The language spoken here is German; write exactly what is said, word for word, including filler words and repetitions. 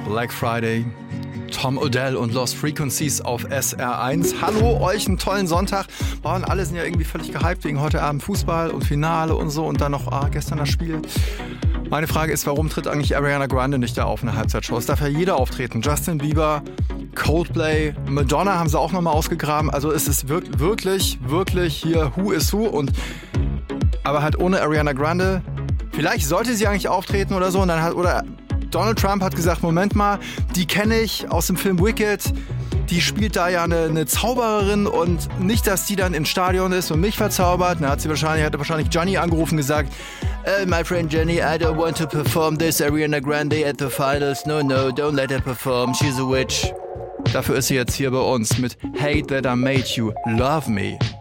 Black Friday, Tom Odell und Lost Frequencies auf S R eins. Hallo, euch einen tollen Sonntag. Boah, und alle sind ja irgendwie völlig gehypt wegen heute Abend Fußball und Finale und so und dann noch ah, gestern das Spiel. Meine Frage ist, warum tritt eigentlich Ariana Grande nicht da auf eine Halbzeitshow? Es darf ja jeder auftreten. Justin Bieber, Coldplay, Madonna haben sie auch nochmal ausgegraben. Also es ist wirklich, wirklich hier Who is Who. Und, aber halt ohne Ariana Grande. Vielleicht sollte sie eigentlich auftreten oder so. Und dann hat, oder Donald Trump hat gesagt, Moment mal, die kenne ich aus dem Film Wicked. Die spielt da ja eine, eine Zaubererin und nicht, dass die dann im Stadion ist und mich verzaubert. Dann hat sie wahrscheinlich, hat wahrscheinlich Johnny angerufen und gesagt, uh, my friend Jenny, I don't want to perform this Ariana Grande at the finals. No, no, don't let her perform. She's a witch. Dafür ist sie jetzt hier bei uns mit Hate That I Made You Love Me.